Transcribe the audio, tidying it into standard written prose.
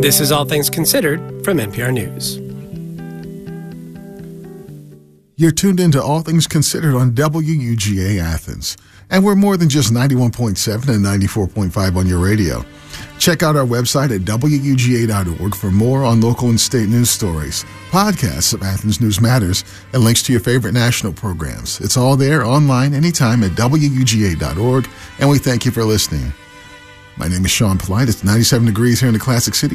This is All Things Considered from NPR News. You're tuned into All Things Considered on WUGA Athens. And we're more than just 91.7 and 94.5 on your radio. Check out our website at WUGA.org for more on local and state news stories, podcasts of Athens News Matters, and links to your favorite national programs. It's all there online anytime at WUGA.org, and we thank you for listening. My name is Sean Polite. It's 97 degrees here in the Classic City.